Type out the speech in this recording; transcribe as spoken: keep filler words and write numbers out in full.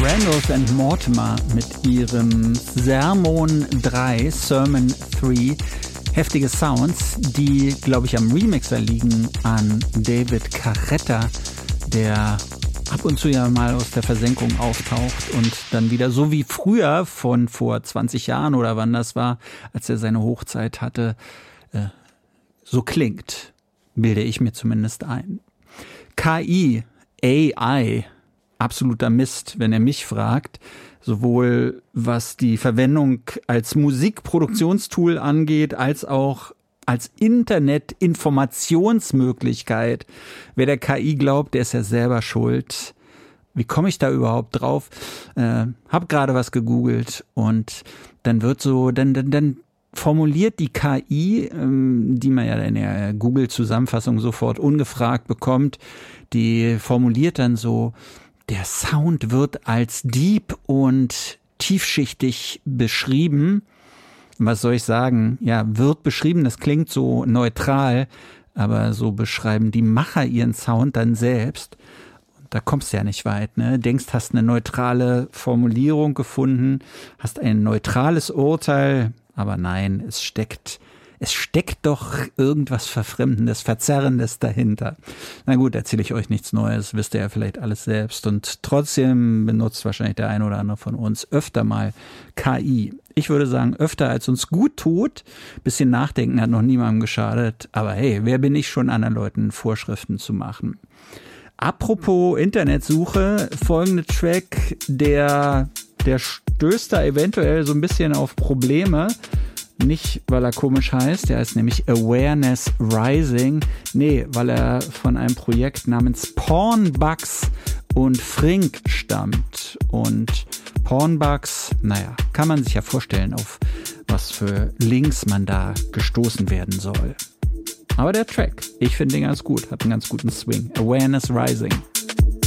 Randolph and Mortimer mit ihrem Sermon drei, Sermon drei. Heftige Sounds, die, glaube ich, am Remixer liegen an David Carretta, der ab und zu ja mal aus der Versenkung auftaucht und dann wieder, so wie früher von vor zwanzig Jahren oder wann das war, als er seine Hochzeit hatte, äh, so klingt, bilde ich mir zumindest ein. K I, A I, absoluter Mist, wenn er mich fragt, sowohl was die Verwendung als Musikproduktionstool angeht, als auch als Internet-Informationsmöglichkeit. Wer der K I glaubt, der ist ja selber schuld. Wie komme ich da überhaupt drauf? Äh, hab gerade was gegoogelt und dann wird so, dann, dann, dann formuliert die K I, ähm, die man ja in der Google-Zusammenfassung sofort ungefragt bekommt, die formuliert dann so: Der Sound wird als deep und tiefschichtig beschrieben. Was soll ich sagen? Ja, wird beschrieben, das klingt so neutral, aber so beschreiben die Macher ihren Sound dann selbst. Und da kommst du ja nicht weit, ne? Denkst, hast eine neutrale Formulierung gefunden, hast ein neutrales Urteil, aber nein, es steckt Es steckt doch irgendwas Verfremdendes, Verzerrendes dahinter. Na gut, erzähle ich euch nichts Neues, wisst ihr ja vielleicht alles selbst. Und trotzdem benutzt wahrscheinlich der ein oder andere von uns öfter mal K I. Ich würde sagen, öfter als uns gut tut. Bisschen Nachdenken hat noch niemandem geschadet. Aber hey, wer bin ich schon, anderen Leuten Vorschriften zu machen? Apropos Internetsuche, folgende Track, der, der stößt da eventuell so ein bisschen auf Probleme. Nicht, weil er komisch heißt, der heißt nämlich Awareness Rising. Nee, weil er von einem Projekt namens Pornbugs und Frink stammt. Und Pornbugs, naja, kann man sich ja vorstellen, auf was für Links man da gestoßen werden soll. Aber der Track, ich finde den ganz gut, hat einen ganz guten Swing. Awareness Rising.